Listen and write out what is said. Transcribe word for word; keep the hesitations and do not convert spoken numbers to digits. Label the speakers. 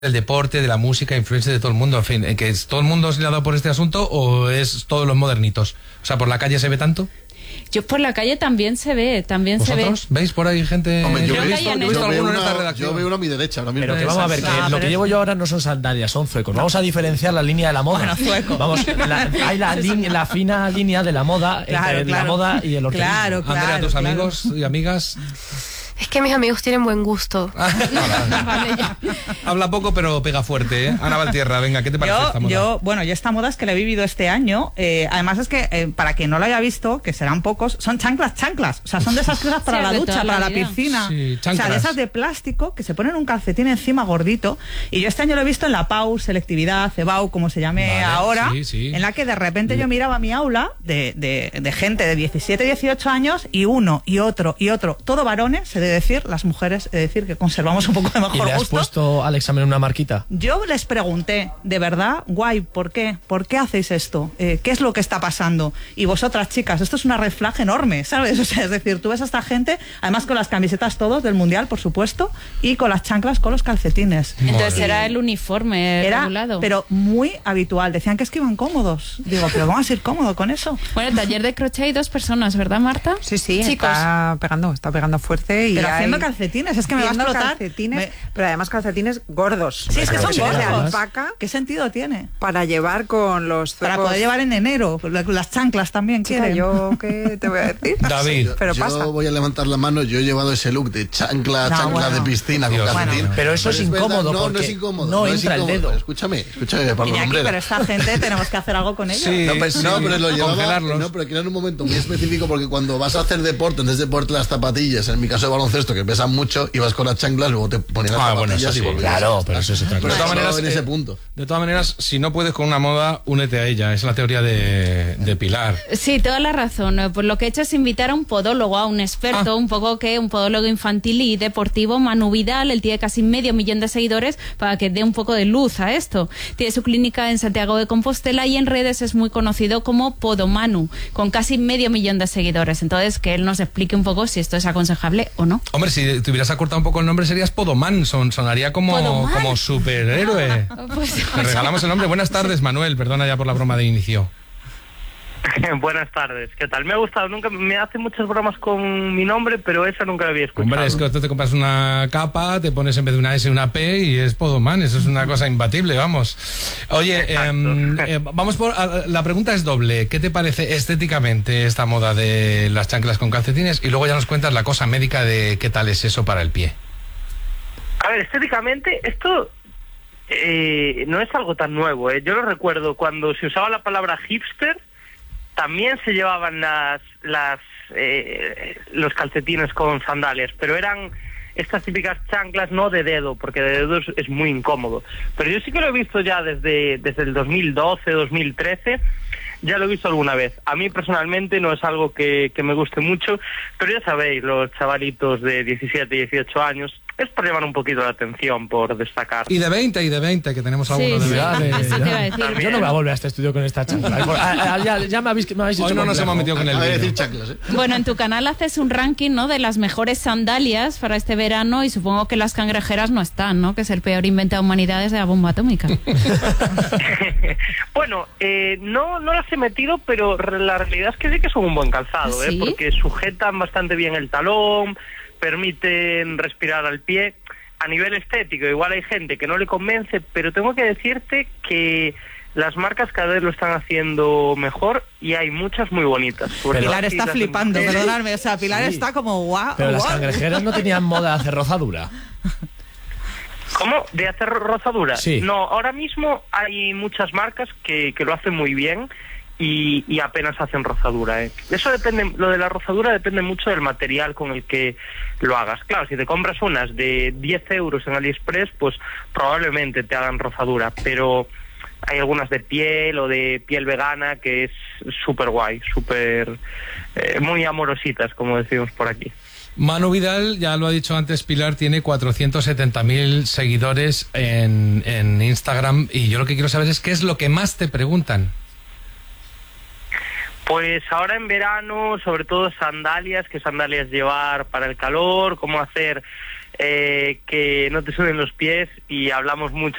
Speaker 1: del deporte, de la música, influencia de todo el mundo, en fin, ¿que es, todo el mundo se le ha dado por este asunto o es todos los modernitos? O sea, ¿por la calle se ve tanto?
Speaker 2: Yo por la calle también se ve, también se ve.
Speaker 1: ¿Vosotros veis por ahí gente?
Speaker 3: Hombre, yo,
Speaker 2: Creo
Speaker 3: he
Speaker 2: que
Speaker 3: visto,
Speaker 2: hay en
Speaker 3: yo,
Speaker 2: esto.
Speaker 3: yo veo
Speaker 1: alguno en
Speaker 3: una,
Speaker 1: esta redacción.
Speaker 3: yo veo uno a mi derecha ahora mismo.
Speaker 4: Pero que vamos a ver, que
Speaker 2: Ah,
Speaker 4: lo
Speaker 2: pero
Speaker 4: que llevo yo ahora no son sandalias, son zuecos. Vamos a diferenciar la línea de la moda.
Speaker 2: Bueno, zueco.
Speaker 4: Vamos, la, hay la, línea, la fina línea de la moda
Speaker 2: Claro,
Speaker 4: entre
Speaker 2: claro.
Speaker 4: la moda y el orquestismo.
Speaker 2: Claro, claro.
Speaker 1: Andrea, tus
Speaker 2: claro.
Speaker 1: amigos y amigas.
Speaker 5: Es que mis amigos tienen buen gusto.
Speaker 2: Vale, ya.
Speaker 1: Habla poco pero pega fuerte, ¿eh? Ana Valtierra, venga, ¿qué te parece
Speaker 6: Yo,
Speaker 1: esta moda?
Speaker 6: yo, bueno, yo esta moda es que la he vivido este año. Eh, además es que, eh, para quien no lo haya visto, que serán pocos, son chanclas, chanclas. O sea, son de esas cosas para
Speaker 2: Sí,
Speaker 6: la
Speaker 2: de
Speaker 6: ducha,
Speaker 2: toda la
Speaker 6: para la
Speaker 2: vida.
Speaker 6: piscina.
Speaker 1: Sí,
Speaker 6: o sea,
Speaker 1: chanclas.
Speaker 6: de esas de plástico que se ponen un calcetín encima gordito. Y yo este año lo he visto en la P A U, selectividad, CEBAU, como se llame
Speaker 1: Vale,
Speaker 6: ahora,
Speaker 1: sí, sí.
Speaker 6: en la que de repente yo miraba mi aula de, de, de gente de diecisiete, dieciocho años y uno y otro y otro, todo varones, he de decir, las mujeres, he de decir que conservamos un poco de
Speaker 4: ¿Y
Speaker 6: mejor
Speaker 4: le has
Speaker 6: gusto.
Speaker 4: puesto al examen una marquita?
Speaker 6: Yo les pregunté, de verdad, guay, ¿por qué? ¿Por qué hacéis esto? Eh, ¿Qué es lo que está pasando? Y vosotras, chicas, esto es una red flag enorme, ¿sabes? O sea, es decir, tú ves a esta gente, además con las camisetas todos del Mundial, por supuesto, y con las chanclas con los calcetines.
Speaker 2: Entonces
Speaker 1: Madre
Speaker 2: era
Speaker 1: mía.
Speaker 2: el uniforme
Speaker 6: Era,
Speaker 2: regulado.
Speaker 6: pero muy habitual. Decían que es que iban cómodos. Digo, pero vamos a ir cómodo con eso.
Speaker 2: Bueno, el taller de crochet hay dos personas, ¿verdad, Marta?
Speaker 7: Sí, sí,
Speaker 2: Chicos.
Speaker 7: está pegando, está pegando fuerte. Y
Speaker 6: Pero
Speaker 7: hay-
Speaker 6: haciendo calcetines, es que me va a
Speaker 7: haciendo
Speaker 6: explotar.
Speaker 7: calcetines,
Speaker 6: Me-
Speaker 7: pero además calcetines gordos.
Speaker 6: Sí, es que son
Speaker 7: Calcetines de
Speaker 6: gordos.
Speaker 7: alpaca
Speaker 6: ¿Qué sentido tiene?
Speaker 7: para llevar con los
Speaker 6: Para
Speaker 7: zuecos.
Speaker 6: poder llevar en enero. Las chanclas también
Speaker 7: Chica,
Speaker 6: quieren.
Speaker 7: yo qué te voy a decir.
Speaker 1: David.
Speaker 7: Pero
Speaker 3: yo
Speaker 7: pasa.
Speaker 3: voy a levantar la mano, yo he llevado ese look de chancla,
Speaker 6: No,
Speaker 3: chancla
Speaker 6: bueno.
Speaker 3: de piscina con
Speaker 1: Dios,
Speaker 3: calcetín.
Speaker 1: bueno.
Speaker 4: Pero eso es
Speaker 3: verdad,
Speaker 4: incómodo,
Speaker 3: No, no
Speaker 4: porque
Speaker 3: es incómodo.
Speaker 4: no
Speaker 3: es
Speaker 4: entra el
Speaker 3: incómodo.
Speaker 4: dedo.
Speaker 3: Escúchame, escúchame, Pablo
Speaker 6: Iñaki,
Speaker 3: Hombrera.
Speaker 6: pero esta gente tenemos que hacer algo con ella.
Speaker 1: Sí,
Speaker 3: No, pero,
Speaker 1: sí,
Speaker 3: no, pero lo llevaba,
Speaker 1: congelarlos.
Speaker 3: no, pero que era en un momento muy específico porque cuando vas a hacer deporte, en vez de ponerte las zapatillas, en mi caso de baloncesto, que pesan mucho, ibas con las chanclas, luego te ponías las
Speaker 1: Ah, bueno,
Speaker 3: zapatillas
Speaker 1: eso sí,
Speaker 3: y volvías.
Speaker 4: Claro, pero eso es otra
Speaker 3: Pero
Speaker 1: De
Speaker 4: cosa.
Speaker 1: todas
Speaker 3: solo
Speaker 1: maneras,
Speaker 3: en
Speaker 1: eh,
Speaker 3: ese punto.
Speaker 1: De todas maneras, si no puedes con una moda, únete a ella. Es la teoría de, de Pilar.
Speaker 2: Sí, toda la razón. Eh, Pues lo que he hecho es invitar a un podólogo, a un experto,
Speaker 1: Ah.
Speaker 2: un poco que un podólogo infantil y deportivo, Manu Vidal. Él tiene casi medio millón de seguidores para que dé un poco de luz a esto. Tiene su clínica en Santiago de Compostela y en redes es muy conocido como Podomanu, con casi medio millón de seguidores. Entonces, que él nos explique un poco si esto es aconsejable o no.
Speaker 1: Hombre, si te hubieras acortado un poco el nombre, serías Podoman. Son, sonaría como,
Speaker 2: ¿Podoman?
Speaker 1: como superhéroe.
Speaker 2: Pues,
Speaker 1: Te regalamos el nombre. Buenas tardes, Manuel. Perdona ya por la broma de inicio.
Speaker 8: Buenas tardes, ¿qué tal? Me ha gustado, nunca me hace muchas bromas con mi nombre, pero esa nunca la había escuchado.
Speaker 1: Hombre, es que tú te compras una capa, te pones en vez de una S una P y es Podoman. Eso es una cosa imbatible, vamos. Oye, em, eh, vamos por... a- la pregunta es doble. ¿Qué te parece estéticamente esta moda de las chanclas con calcetines? Y luego ya nos cuentas la cosa médica de qué tal es eso para el pie.
Speaker 8: A ver, estéticamente, esto eh, no es algo tan nuevo, ¿eh? Yo lo recuerdo cuando se usaba la palabra hipster, también se llevaban las, las eh, los calcetines con sandalias, pero eran estas típicas chanclas no de dedo, porque de dedo es, es muy incómodo. Pero yo sí que lo he visto ya desde, desde el dos mil doce, dos mil trece, ya lo he visto alguna vez. A mí personalmente no es algo que, que me guste mucho, pero ya sabéis, los chavalitos de diecisiete, dieciocho años, es por llamar un poquito la atención, por destacar.
Speaker 1: Y de veinte, y de veinte, que tenemos alguno
Speaker 2: Sí,
Speaker 1: de
Speaker 2: sí.
Speaker 1: verdad.
Speaker 4: eh,
Speaker 2: Eso te iba a decir.
Speaker 8: También.
Speaker 4: Yo no voy a volver a este estudio con esta chancla. ¿eh? Ah, ah, ya, ya me habéis, me habéis hecho
Speaker 1: Hoy no nos
Speaker 4: complejo.
Speaker 1: hemos metido con el
Speaker 3: Acaba de
Speaker 1: vino.
Speaker 3: decir chanclas, ¿eh?
Speaker 2: Bueno, en tu canal haces un ranking, ¿no?, de las mejores sandalias para este verano y supongo que las cangrejeras no están, ¿no?, que es el peor invento de humanidad desde la bomba atómica.
Speaker 8: Bueno, eh, no, no las he metido, pero re- la realidad es que sí que son un buen calzado,
Speaker 2: ¿Ah,
Speaker 8: ¿eh?
Speaker 2: sí?
Speaker 8: Porque sujetan bastante bien el talón, permiten respirar al pie. A nivel estético, igual hay gente que no le convence, pero tengo que decirte que las marcas cada vez lo están haciendo mejor y hay muchas muy bonitas. Sobre todo
Speaker 6: Pilar
Speaker 8: aquí
Speaker 6: está
Speaker 8: las de
Speaker 6: flipando,
Speaker 8: mujeres.
Speaker 6: perdonadme. O sea, Pilar
Speaker 4: Sí.
Speaker 6: está como guau.
Speaker 4: Pero las
Speaker 6: guau.
Speaker 4: cangrejeras no tenían moda de hacer rozadura.
Speaker 8: ¿Cómo? ¿De hacer rozadura?
Speaker 4: Sí.
Speaker 8: No, ahora mismo hay muchas marcas que, que lo hacen muy bien y, y apenas hacen rozadura, ¿eh? Eso depende, lo de la rozadura depende mucho del material con el que lo hagas. Claro, si te compras unas de diez euros en AliExpress, pues probablemente te hagan rozadura, pero hay algunas de piel o de piel vegana que es súper guay, súper... Eh, muy amorositas, como decimos por aquí.
Speaker 1: Manu Vidal, ya lo ha dicho antes Pilar, tiene cuatrocientos setenta mil seguidores en, en Instagram y yo lo que quiero saber es qué es lo que más te preguntan.
Speaker 8: Pues ahora en verano, sobre todo sandalias, qué sandalias llevar para el calor, cómo hacer eh, que no te suenen los pies y hablamos mucho